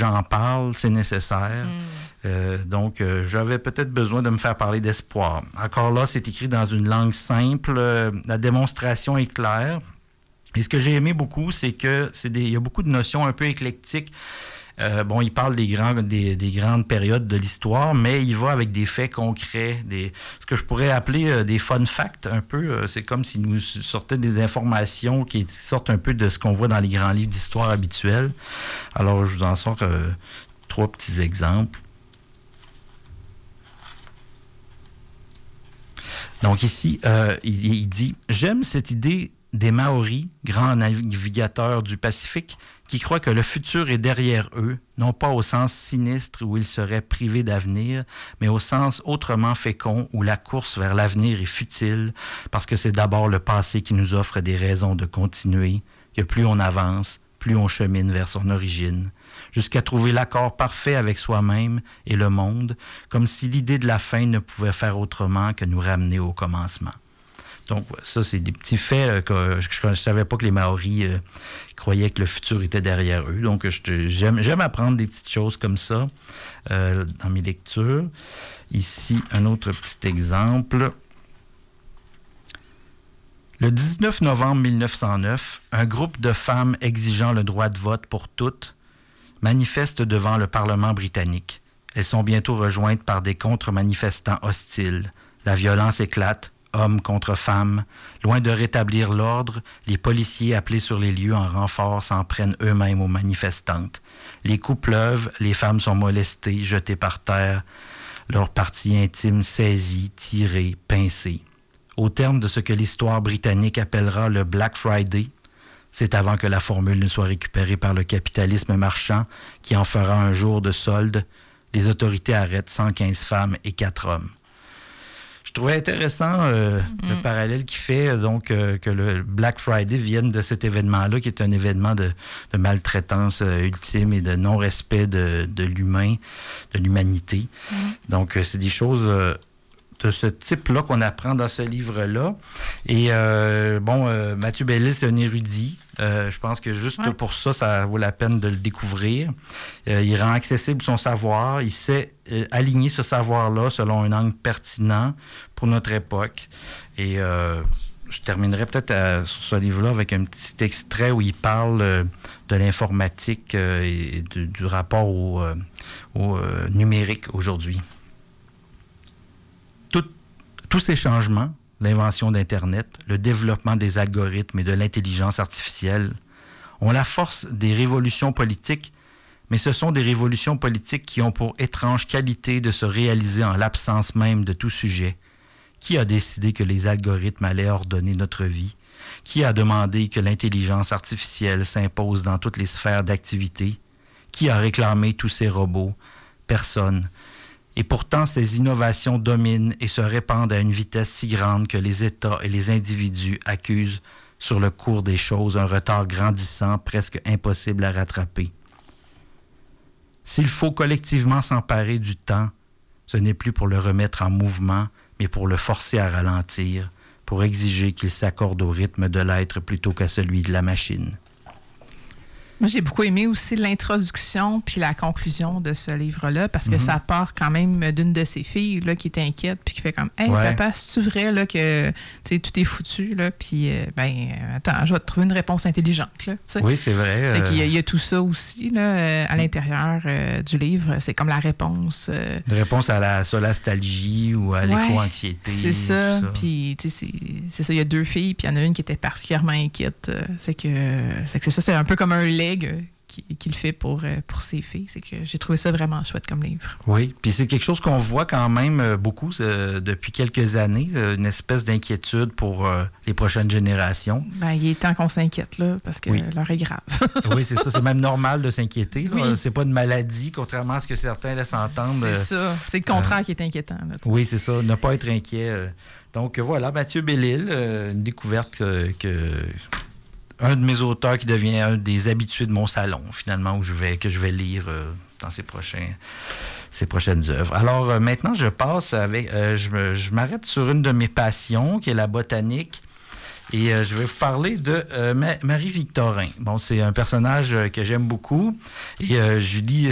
j'en parle, c'est nécessaire. Donc, j'avais peut-être besoin de me faire parler d'espoir. Encore là, c'est écrit dans une langue simple. La démonstration est claire. Et ce que j'ai aimé beaucoup, c'est que il y a beaucoup de notions un peu éclectiques. Il parle des grandes périodes de l'histoire, mais il va avec des faits concrets, ce que je pourrais appeler des fun facts un peu. C'est comme s'il nous sortait des informations qui sortent un peu de ce qu'on voit dans les grands livres d'histoire habituels. Alors, je vous en sors 3 petits exemples. Donc ici, il dit « J'aime cette idée des Maoris, grands navigateurs du Pacifique, qui croient que le futur est derrière eux, non pas au sens sinistre où ils seraient privés d'avenir, mais au sens autrement fécond où la course vers l'avenir est futile, parce que c'est d'abord le passé qui nous offre des raisons de continuer, que plus on avance, plus on chemine vers son origine, jusqu'à trouver l'accord parfait avec soi-même et le monde, comme si l'idée de la fin ne pouvait faire autrement que nous ramener au commencement. » Donc, ça, c'est des petits faits que je ne savais pas que les Maoris croyaient que le futur était derrière eux. Donc, j'aime apprendre des petites choses comme ça dans mes lectures. Ici, un autre petit exemple. Le 19 novembre 1909, un groupe de femmes exigeant le droit de vote pour toutes manifeste devant le Parlement britannique. Elles sont bientôt rejointes par des contre-manifestants hostiles. La violence éclate. Hommes contre femmes. Loin de rétablir l'ordre, les policiers appelés sur les lieux en renfort s'en prennent eux-mêmes aux manifestantes. Les coups pleuvent, les femmes sont molestées, jetées par terre, leurs parties intimes saisies, tirées, pincées. Au terme de ce que l'histoire britannique appellera le Black Friday, c'est avant que la formule ne soit récupérée par le capitalisme marchand qui en fera un jour de solde, les autorités arrêtent 115 femmes et 4 hommes. Je trouvais intéressant le parallèle qu'il fait, donc que le Black Friday vienne de cet événement-là, qui est un événement de maltraitance ultime et de non-respect de l'humain, de l'humanité. Donc, c'est des choses de ce type-là qu'on apprend dans ce livre-là. Et Mathieu Bellil, c'est un érudit. Je pense que juste pour ça, ça vaut la peine de le découvrir. Il rend accessible son savoir. Il sait aligner ce savoir-là selon un angle pertinent pour notre époque. Et je terminerai peut-être sur ce livre-là avec un petit extrait où il parle de l'informatique et du rapport au numérique aujourd'hui. Tous ces changements, l'invention d'Internet, le développement des algorithmes et de l'intelligence artificielle, ont la force des révolutions politiques, mais ce sont des révolutions politiques qui ont pour étrange qualité de se réaliser en l'absence même de tout sujet. Qui a décidé que les algorithmes allaient ordonner notre vie? Qui a demandé que l'intelligence artificielle s'impose dans toutes les sphères d'activité? Qui a réclamé tous ces robots? Personne. Et pourtant, ces innovations dominent et se répandent à une vitesse si grande que les États et les individus accusent sur le cours des choses un retard grandissant, presque impossible à rattraper. S'il faut collectivement s'emparer du temps, ce n'est plus pour le remettre en mouvement, mais pour le forcer à ralentir, pour exiger qu'il s'accorde au rythme de l'être plutôt qu'à celui de la machine. Moi, j'ai beaucoup aimé aussi l'introduction puis la conclusion de ce livre-là parce que ça part quand même d'une de ses filles là, qui est inquiète puis qui fait comme « Hey, papa, c'est-tu vrai là, que tout est foutu? » là? Puis, attends, je vais te trouver une réponse intelligente. Là, oui, c'est vrai. Il y a tout ça aussi là, à l'intérieur du livre. C'est comme la réponse. Une réponse à la solastalgie ou à l'éco-anxiété. C'est ça. Puis, c'est ça, il y a 2 filles puis il y en a une qui était particulièrement inquiète. C'est ça, c'est un peu comme un legs qu'il fait pour ses filles. C'est que j'ai trouvé ça vraiment chouette comme livre. Oui, puis c'est quelque chose qu'on voit quand même beaucoup depuis quelques années, une espèce d'inquiétude pour les prochaines générations. Il est temps qu'on s'inquiète, là, parce que l'heure est grave. Oui, c'est ça. C'est même normal de s'inquiéter. Là. Oui. C'est pas une maladie, contrairement à ce que certains laissent entendre. C'est ça. C'est le contraire qui est inquiétant. Là, oui, c'est ça. Ne pas être inquiet. Donc, voilà, Mathieu Bellil, une découverte que un de mes auteurs qui devient un des habitués de mon salon, finalement, que je vais lire dans ses prochaines œuvres. Alors, maintenant, je passe avec... je m'arrête sur une de mes passions, qui est la botanique. Et je vais vous parler de Marie-Victorin. Bon, c'est un personnage que j'aime beaucoup. Et Julie